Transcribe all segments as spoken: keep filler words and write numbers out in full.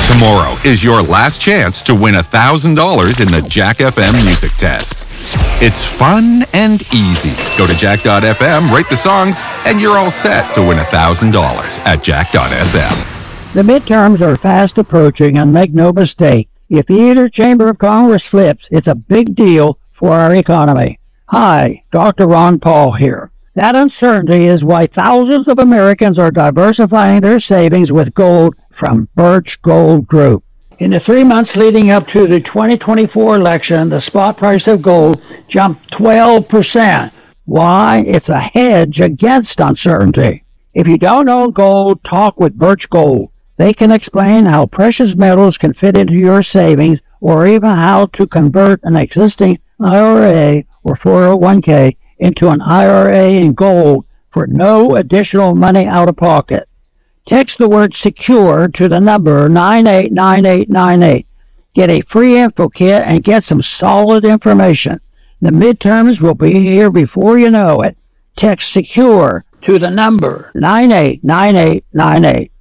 Tomorrow is your last chance to win one thousand dollars in the Jack F M music test. It's fun and easy. Go to jack dot f m, rate the songs, and you're all set to win one thousand dollars at jack dot f m. The midterms are fast approaching, and make no mistake, if either chamber of Congress flips, it's a big deal for our economy. Hi, Doctor Ron Paul here. That uncertainty is why thousands of Americans are diversifying their savings with gold from Birch Gold Group. In the three months leading up to the twenty twenty-four election, the spot price of gold jumped twelve percent. Why? It's a hedge against uncertainty. If you don't own gold, talk with Birch Gold. They can explain how precious metals can fit into your savings, or even how to convert an existing I R A or four oh one k into an I R A in gold for no additional money out of pocket. Text the word SECURE to the number nine eight nine eight nine eight. Get a free info kit and get some solid information. The midterms will be here before you know it. Text SECURE to the number nine eight nine eight nine eight.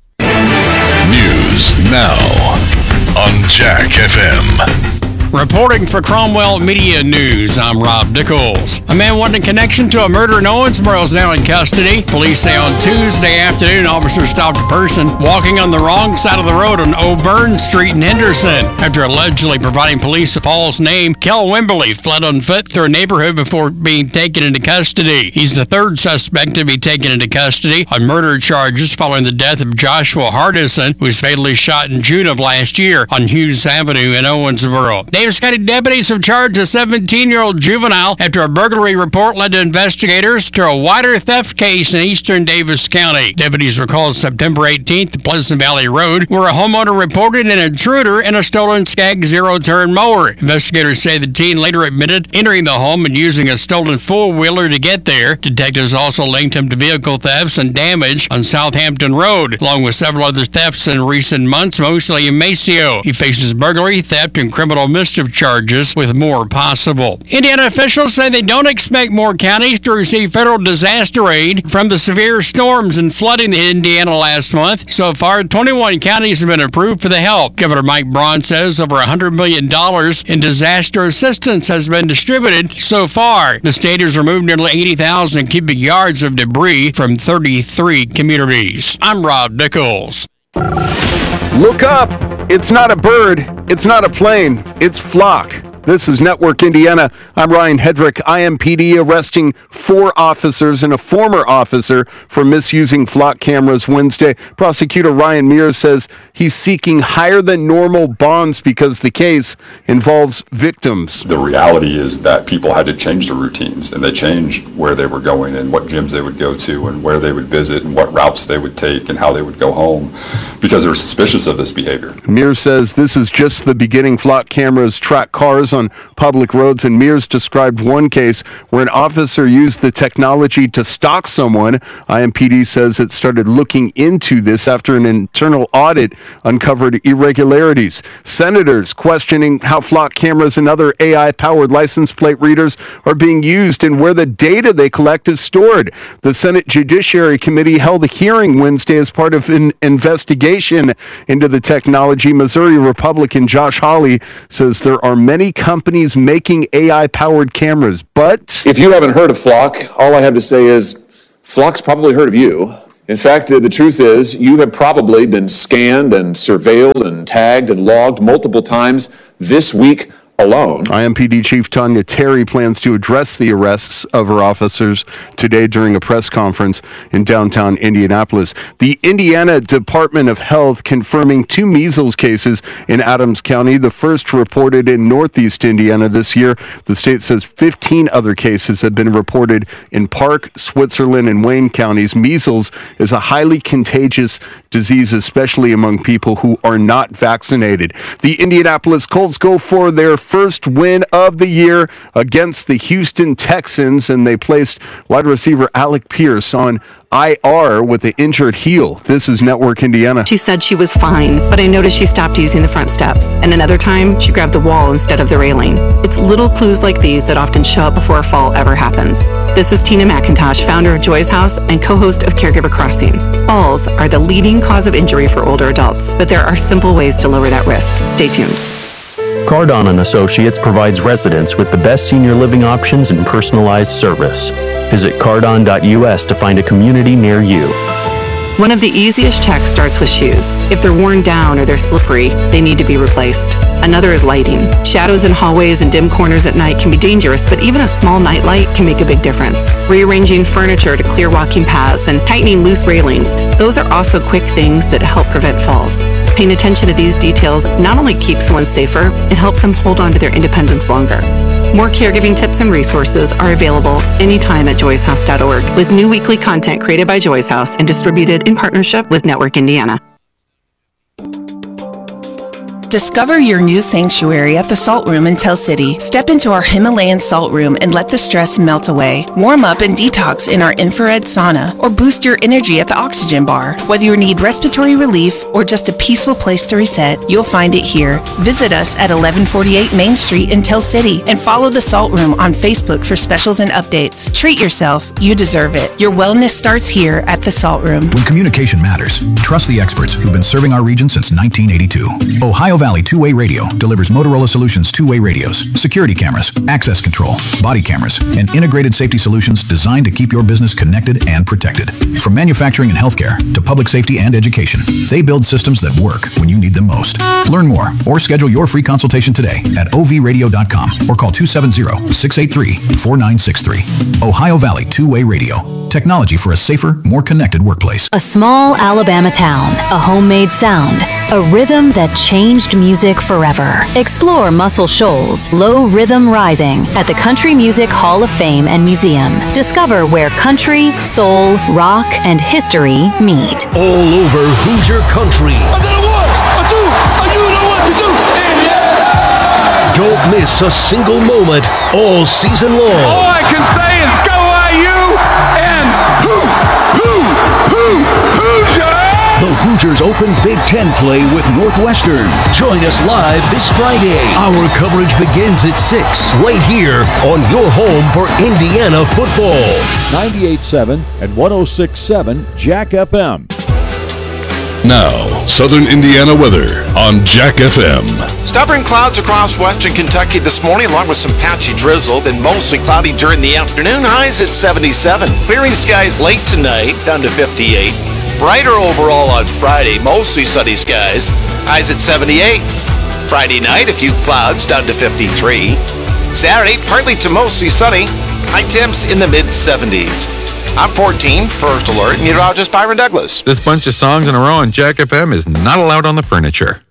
News now on Jack F M. Reporting for Cromwell Media News, I'm Rob Dickles. A man wanting connection to a murder in Owensboro is now in custody. Police say on Tuesday afternoon, officers stopped a person walking on the wrong side of the road on O'Byrne Street in Henderson. After allegedly providing police a false name, Kel Wimberly fled on foot through a neighborhood before being taken into custody. He's the third suspect to be taken into custody on murder charges following the death of Joshua Hardison, who was fatally shot in June of last year on Hughes Avenue in Owensboro. Davis County deputies have charged a seventeen-year-old juvenile after a burglary report led to investigators to a wider theft case in eastern Davis County. Deputies were called September eighteenth to Pleasant Valley Road, where a homeowner reported an intruder in a stolen Skag zero-turn mower. Investigators say the teen later admitted entering the home and using a stolen four-wheeler to get there. Detectives also linked him to vehicle thefts and damage on Southampton Road, along with several other thefts in recent months, mostly in Maceo. He faces burglary, theft, and criminal mischief charges, with more possible. Indiana officials say they don't expect more counties to receive federal disaster aid from the severe storms and flooding in Indiana last month. So far, twenty-one counties have been approved for the help. Governor Mike Braun says over one hundred million dollars in disaster assistance has been distributed so far. The state has removed nearly eighty thousand cubic yards of debris from thirty-three communities. I'm Rob Nichols. Look up! It's not a bird, it's not a plane, it's Flock. This is Network Indiana. I'm Ryan Hedrick. I M P D arresting four officers and a former officer for misusing Flock cameras Wednesday. Prosecutor Ryan Mears says he's seeking higher than normal bonds because the case involves victims. The reality is that people had to change their routines, and they changed where they were going and what gyms they would go to and where they would visit and what routes they would take and how they would go home because they were suspicious of this behavior. Mears says this is just the beginning. Flock cameras track cars on public roads, and Mears described one case where an officer used the technology to stalk someone. I M P D says it started looking into this after an internal audit uncovered irregularities. Senators questioning how Flock cameras and other A I-powered license plate readers are being used and where the data they collect is stored. The Senate Judiciary Committee held a hearing Wednesday as part of an investigation into the technology. Missouri Republican Josh Hawley says there are many companies making A I-powered cameras, but... If you haven't heard of Flock, all I have to say is Flock's probably heard of you. In fact, uh, the truth is you have probably been scanned and surveilled and tagged and logged multiple times this week alone. I M P D Chief Tanya Terry plans to address the arrests of her officers today during a press conference in downtown Indianapolis. The Indiana Department of Health confirming two measles cases in Adams County, the first reported in Northeast Indiana this year. The state says fifteen other cases have been reported in Park, Switzerland, and Wayne counties. Measles is a highly contagious disease, especially among people who are not vaccinated. The Indianapolis Colts go for their first win of the year against the Houston Texans, and they placed wide receiver Alec Pierce on I R with an injured heel. This is Network Indiana. She said she was fine, but I noticed she stopped using the front steps. And another time, she grabbed the wall instead of the railing. It's little clues like these that often show up before a fall ever happens. This is Tina McIntosh, founder of Joy's House and co-host of Caregiver Crossing. Falls are the leading cause of injury for older adults, but there are simple ways to lower that risk. Stay tuned. Cardon and Associates provides residents with the best senior living options and personalized service. Visit cardon dot U S to find a community near you. One of the easiest checks starts with shoes. If they're worn down or they're slippery, they need to be replaced. Another is lighting. Shadows in hallways and dim corners at night can be dangerous, but even a small nightlight can make a big difference. Rearranging furniture to clear walking paths and tightening loose railings, those are also quick things that help prevent falls. Paying attention to these details not only keeps someone safer, it helps them hold on to their independence longer. More caregiving tips and resources are available anytime at joys house dot org, with new weekly content created by Joy's House and distributed in partnership with Network Indiana. Discover your new sanctuary at the Salt Room in Tell City. Step into our Himalayan salt room and let the stress melt away. Warm up and detox in our infrared sauna or boost your energy at the oxygen bar. Whether you need respiratory relief or just a peaceful place to reset, you'll find it here. Visit us at eleven forty-eight Main Street in Tell City and follow the Salt Room on Facebook for specials and updates. Treat yourself. You deserve it. Your wellness starts here at the Salt Room. When communication matters, trust the experts who've been serving our region since nineteen eighty-two. Ohio Valley Two-Way Radio delivers Motorola Solutions two-way radios, security cameras, access control, body cameras, and integrated safety solutions designed to keep your business connected and protected. From manufacturing and healthcare to public safety and education, they build systems that work when you need them most. Learn more or schedule your free consultation today at O V radio dot com or call two seven zero, six eight three, four nine six three. Ohio Valley Two-Way Radio. Technology for a safer, more connected workplace. A small Alabama town, a homemade sound, a rhythm that changed music forever. Explore Muscle Shoals, Low Rhythm Rising at the Country Music Hall of Fame and Museum. Discover where country, soul, rock, and history meet. All over Hoosier Country. I said a one, a two, a you know what to do, and yeah. Don't miss a single moment all season long. All I can say is go I U and Hoo, Hoo, Hoo, Hoosier! The Hoosiers open Big Ten play with Northwestern. Join us live this Friday. Our coverage begins at six, right here on your home for Indiana football. ninety-eight point seven and one oh six point seven Jack F M. Now, Southern Indiana weather on Jack F M. Stubborn clouds across western Kentucky this morning, along with some patchy drizzle. Then mostly cloudy during the afternoon. Highs at seventy-seven. Clearing skies late tonight, down to fifty-eight. Brighter overall on Friday, mostly sunny skies. Highs at seventy-eight. Friday night, a few clouds, down to fifty-three. Saturday, partly to mostly sunny. High temps in the mid seventies. I'm fourteen, First Alert, meteorologist Byron Douglas. This bunch of songs in a row on Jack F M is not allowed on the furniture.